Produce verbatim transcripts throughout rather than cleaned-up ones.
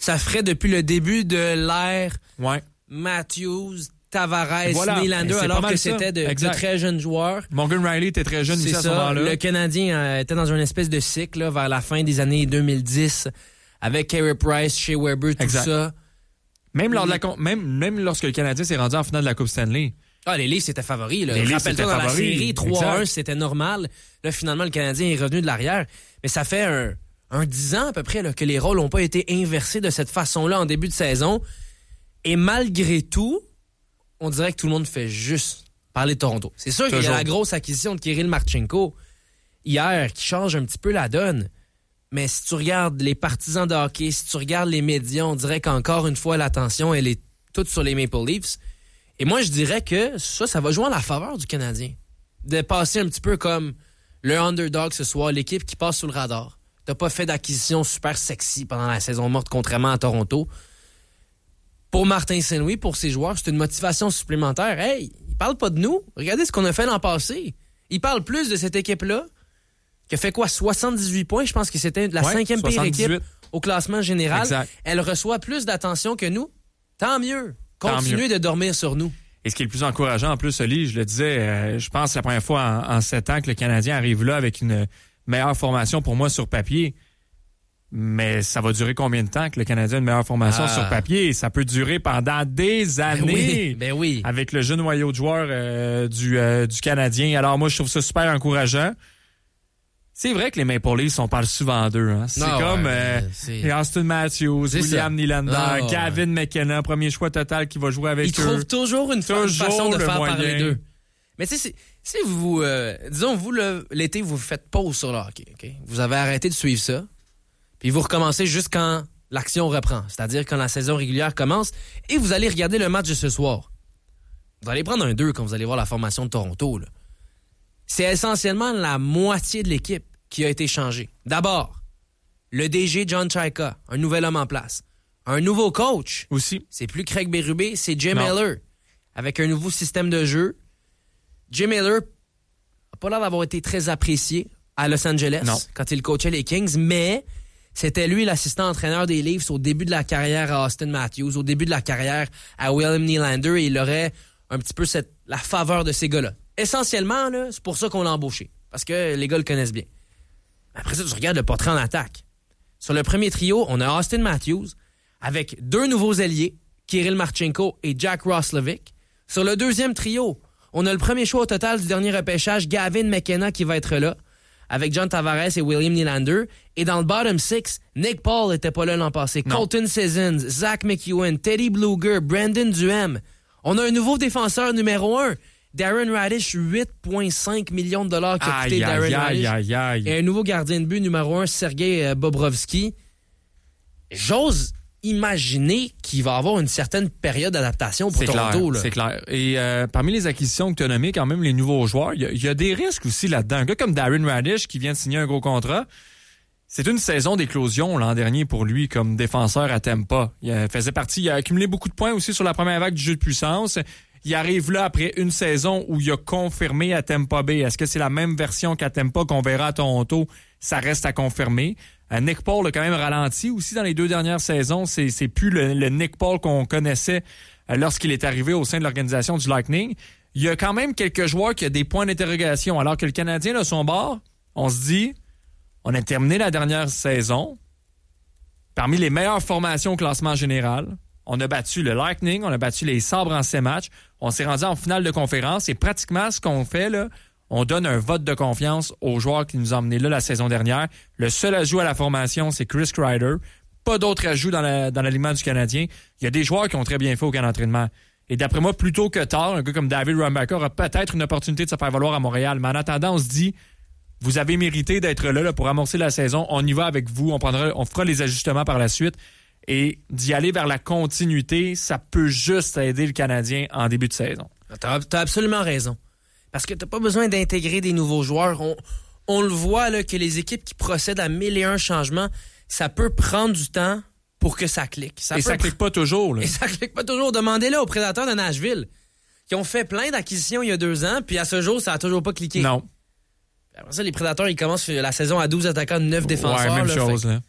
Ça ferait depuis le début de l'ère ouais. Matthews, Tavares, voilà. Nylander, alors que c'était de, de très jeunes joueurs. Morgan Rielly était très jeune c'est aussi à ça. ce moment-là. Le Canadien euh, était dans une espèce de cycle là, vers la fin des années deux mille dix avec Carey Price, Shea Weber, tout exact. ça. Même, lors de la, même, même lorsque le Canadien s'est rendu en finale de la Coupe Stanley. Ah, les Leafs, c'était favori. Là. Les Leafs, Rappelle-toi, c'était dans favori. la série, trois un, c'était normal. Là, finalement, le Canadien est revenu de l'arrière. Mais ça fait un, un dix ans à peu près là, que les rôles n'ont pas été inversés de cette façon-là en début de saison. Et malgré tout, on dirait que tout le monde fait juste parler de Toronto. C'est sûr Toujours. qu'il y a la grosse acquisition de Kirill Marchenko hier qui change un petit peu la donne. Mais si tu regardes les partisans de hockey, si tu regardes les médias, on dirait qu'encore une fois, l'attention, elle est toute sur les Maple Leafs. Et moi, je dirais que ça, ça va jouer en la faveur du Canadien. De passer un petit peu comme le underdog ce soir, l'équipe qui passe sous le radar. T'as pas fait d'acquisition super sexy pendant la saison morte, contrairement à Toronto. Pour Martin Saint-Louis, pour ses joueurs, c'est une motivation supplémentaire. Hey, ils parlent pas de nous. Regardez ce qu'on a fait l'an passé. Ils parlent plus de cette équipe-là, qui a fait quoi, soixante-dix-huit points. Je pense que c'était la ouais, cinquième pire équipe au classement général. Exact. Elle reçoit plus d'attention que nous. Tant mieux. Continuez de dormir sur nous. Et ce qui est le plus encourageant, en plus, Oli, je le disais, euh, je pense que c'est la première fois en, en sept ans que le Canadien arrive là avec une meilleure formation pour moi sur papier. Mais ça va durer combien de temps que le Canadien a une meilleure formation ah. sur papier? Ça peut durer pendant des années. Ben oui, ben oui. Avec le jeune noyau de joueurs euh, du, euh, du Canadien. Alors moi, je trouve ça super encourageant. C'est vrai que les Maple Leafs, on parle souvent d'eux. Hein? C'est non, comme ouais, euh, c'est... Austin Matthews, c'est William ça. Nylander, oh, Gavin ouais. McKenna, premier choix total qui va jouer avec Ils eux. Ils trouvent toujours une toujours façon de faire moyen. Parler d'eux. Mais tu sais, si vous, euh, disons, vous, le, l'été, vous faites pause sur le hockey. Okay? Vous avez arrêté de suivre ça. Puis vous recommencez juste quand l'action reprend. C'est-à-dire quand la saison régulière commence. Et vous allez regarder le match de ce soir. Vous allez prendre un deux quand vous allez voir la formation de Toronto. Là. C'est essentiellement la moitié de l'équipe qui a été changée. D'abord, le D G John Chayka, un nouvel homme en place. Un nouveau coach. Aussi. C'est plus Craig Berube, c'est Jim Miller. Avec un nouveau système de jeu. Jim Miller n'a pas l'air d'avoir été très apprécié à Los Angeles non. quand il coachait les Kings, mais c'était lui l'assistant entraîneur des Leafs au début de la carrière à Austin Matthews, au début de la carrière à William Nylander, et il aurait un petit peu cette, la faveur de ces gars-là. Essentiellement, là, c'est pour ça qu'on l'a embauché, parce que les gars le connaissent bien. Après ça, tu regardes le portrait en attaque. Sur le premier trio, on a Austin Matthews avec deux nouveaux alliés, Kirill Marchenko et Jack Roslovic. Sur le deuxième trio, on a le premier choix au total du dernier repêchage, Gavin McKenna, qui va être là, avec John Tavares et William Nylander. Et dans le bottom six, Nick Paul n'était pas là l'an passé. Non. Colton Sissons, Zach McEwen, Teddy Bluger, Brandon Duhem. On a un nouveau défenseur numéro un, Darren Radish, huit virgule cinq millions de dollars qui a coûté Darren aïe, Radish. Aïe, aïe. Et un nouveau gardien de but numéro un, Sergei Bobrovski. J'ose imaginer qu'il va avoir une certaine période d'adaptation pour c'est Toronto. Clair, là. c'est clair. Et euh, parmi les acquisitions que tu as nommées, quand même, les nouveaux joueurs, il y, y a des risques aussi là-dedans. Un gars comme Darren Radish qui vient de signer un gros contrat, c'est une saison d'éclosion l'an dernier pour lui comme défenseur à Tampa. Il faisait partie, il a accumulé beaucoup de points aussi sur la première vague du jeu de puissance. Il arrive là après une saison où il a confirmé à Tampa Bay. Est-ce que c'est la même version qu'à Tampa qu'on verra à Toronto? Ça reste à confirmer. Euh, Nick Paul a quand même ralenti aussi dans les deux dernières saisons. C'est, c'est plus le, le Nick Paul qu'on connaissait euh, lorsqu'il est arrivé au sein de l'organisation du Lightning. Il y a quand même quelques joueurs qui ont des points d'interrogation. Alors que le Canadien, de son bord, on se dit, on a terminé la dernière saison parmi les meilleures formations au classement général. On a battu le Lightning, on a battu les Sabres en sept matchs. On s'est rendu en finale de conférence et pratiquement ce qu'on fait, là, on donne un vote de confiance aux joueurs qui nous ont emmenés là la saison dernière. Le seul ajout à la formation, c'est Chris Kreider. Pas d'autres ajouts dans, la, dans l'alignement du Canadien. Il y a des joueurs qui ont très bien fait au camp d'entraînement. Et d'après moi, plus tôt que tard, un gars comme David Rumbacker aura peut-être une opportunité de se faire valoir à Montréal. Mais en attendant, on se dit, vous avez mérité d'être là, là pour amorcer la saison. On y va avec vous. On, prendra, on fera les ajustements par la suite. Et d'y aller vers la continuité, ça peut juste aider le Canadien en début de saison. T'as, t'as absolument raison. Parce que t'as pas besoin d'intégrer des nouveaux joueurs. On, on le voit là, que les équipes qui procèdent à mille et un changements, ça peut prendre du temps pour que ça clique. Ça et ça clique pas toujours. Là. Et ça clique pas toujours. Demandez-le aux Prédateurs de Nashville, qui ont fait plein d'acquisitions il y a deux ans, puis à ce jour, ça a toujours pas cliqué. Non. Après ça, les Prédateurs, ils commencent la saison à douze attaquants, neuf défenseurs. Ouais, même là, chose. fait... Là.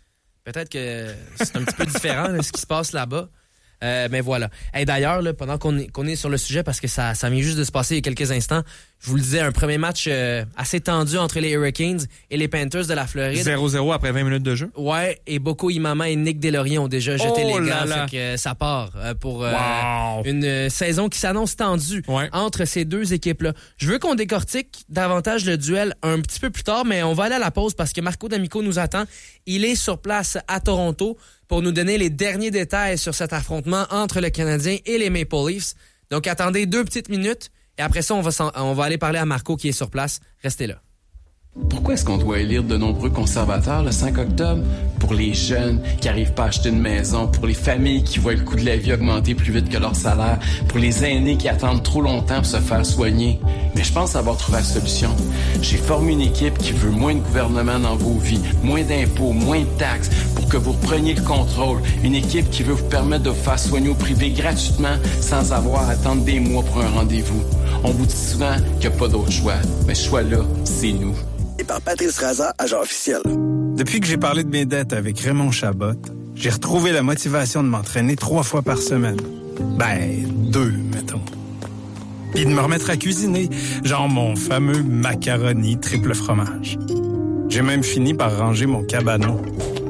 Peut-être que c'est un petit peu différent là, ce qui se passe là-bas. Euh, mais voilà. Et d'ailleurs, là, pendant qu'on est, qu'on est sur le sujet, parce que ça, ça vient juste de se passer il y a quelques instants, je vous le disais, un premier match euh, assez tendu entre les Hurricanes et les Panthers de la Floride. zéro zéro après vingt minutes de jeu. Ouais, et Boko Imama et Nick Deslauriers ont déjà jeté oh les gants. là là. Fait que euh, ça part euh, pour euh, wow. une euh, saison qui s'annonce tendue ouais. entre ces deux équipes-là. Je veux qu'on décortique davantage le duel un petit peu plus tard, mais on va aller à la pause parce que Marco D'Amico nous attend. Il est sur place à Toronto pour nous donner les derniers détails sur cet affrontement entre le Canadien et les Maple Leafs. Donc, attendez deux petites minutes et après ça, on va, on va aller parler à Marco qui est sur place. Restez là. Pourquoi est-ce qu'on doit élire de nombreux conservateurs le cinq octobre? Pour les jeunes qui n'arrivent pas à acheter une maison, pour les familles qui voient le coût de la vie augmenter plus vite que leur salaire, pour les aînés qui attendent trop longtemps pour se faire soigner. Mais je pense avoir trouvé la solution. J'ai formé une équipe qui veut moins de gouvernement dans vos vies, moins d'impôts, moins de taxes, pour que vous repreniez le contrôle. Une équipe qui veut vous permettre de vous faire soigner au privé gratuitement sans avoir à attendre des mois pour un rendez-vous. On vous dit souvent qu'il n'y a pas d'autre choix, mais ce choix-là, c'est nous. Et par Patrice Raza, agent officiel. Depuis que j'ai parlé de mes dettes avec Raymond Chabot, j'ai retrouvé la motivation de m'entraîner trois fois par semaine. Ben, deux, mettons. Puis de me remettre à cuisiner, genre mon fameux macaroni triple fromage. J'ai même fini par ranger mon cabanon.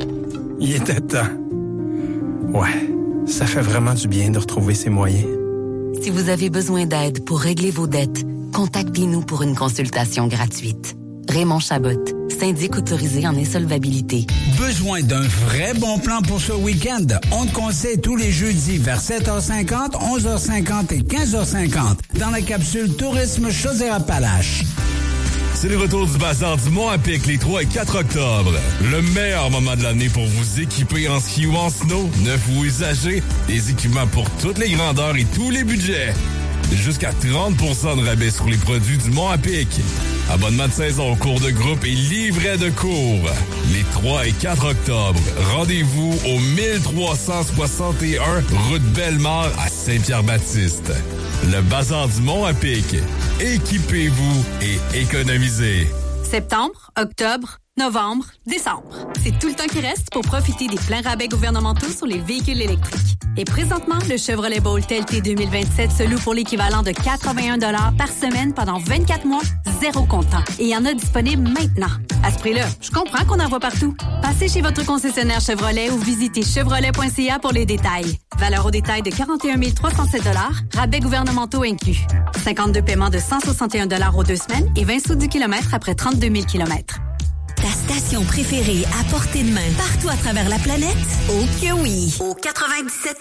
Il était temps. Ouais, ça fait vraiment du bien de retrouver ses moyens. Si vous avez besoin d'aide pour régler vos dettes, contactez-nous pour une consultation gratuite. Raymond Chabot, syndic autorisé en insolvabilité. Besoin d'un vrai bon plan pour ce week-end? On te conseille tous les jeudis vers sept heures cinquante, onze heures cinquante et quinze heures cinquante dans la capsule Tourisme Chaudière-Appalaches. C'est le retour du bazar du Mont-à-Pic les trois et quatre octobre. Le meilleur moment de l'année pour vous équiper en ski ou en snow, neuf ou usagé, des équipements pour toutes les grandeurs et tous les budgets. Jusqu'à trente pour cent de rabais sur les produits du Mont-à-Pic. Abonnement de saison, cours de groupe et livret de cours. Les trois et quatre octobre, rendez-vous au mille trois cent soixante et un route Bellemare à Saint-Pierre-Baptiste. Le bazar du Mont-à-Pic. Équipez-vous et économisez. Septembre, octobre, novembre, décembre. C'est tout le temps qui reste pour profiter des pleins rabais gouvernementaux sur les véhicules électriques. Et présentement, le Chevrolet Bolt L T deux mille vingt-sept se loue pour l'équivalent de quatre-vingt-un dollars par semaine pendant vingt-quatre mois, zéro comptant. Et il y en a disponible maintenant. À ce prix-là, je comprends qu'on en voit partout. Passez chez votre concessionnaire Chevrolet ou visitez chevrolet point c a pour les détails. Valeur au détail de quarante et un mille trois cent sept dollars, rabais gouvernementaux inclus. cinquante-deux paiements de cent soixante et un dollars aux deux semaines et vingt sous du kilomètre après trente-deux mille kilomètres. Ta station préférée à portée de main partout à travers la planète? Oh que oui! Au quatre-vingt-dix-sept